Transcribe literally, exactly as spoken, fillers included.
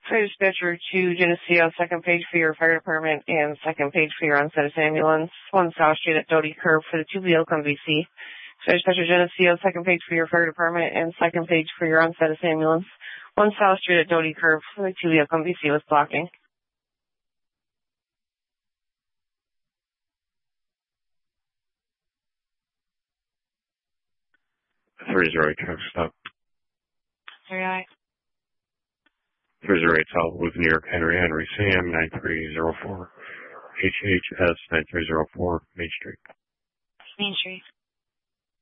Fire dispatcher to Geneseo, second page for your fire department and second page for your on-status ambulance. One South Street at Doty Curve for the two vehicle on B C. Fire dispatcher Geneseo, second page for your fire department and second page for your on-status ambulance. One South Street at Doty Curve for the two vehicle on B C with blocking. three zero eight, traffic stop. three zero eight. three zero eight South with New York Henry Henry Sam nine three zero four H H S nine three zero four Main Street. Main Street.